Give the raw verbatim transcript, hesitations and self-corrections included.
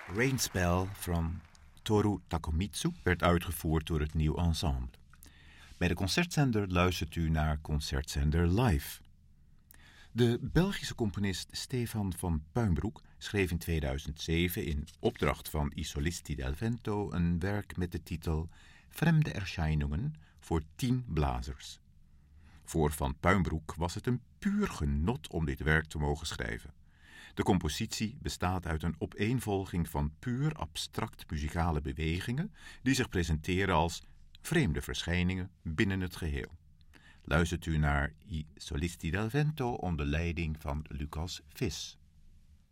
Rainspell van Toru Takemitsu werd uitgevoerd door het Nieuw Ensemble. Bij de concertzender luistert u naar Concertzender Live. De Belgische componist Stefan van Puimbroek schreef in tweeduizend zeven in opdracht van I Solisti del Vento een werk met de titel Fremde Erscheinungen voor tien blazers. Voor Van Puimbroek was het een puur genot om dit werk te mogen schrijven. De compositie bestaat uit een opeenvolging van puur abstract muzikale bewegingen die zich presenteren als vreemde verschijningen binnen het geheel. Luistert u naar I Solisti del Vento onder leiding van Lucas Vis.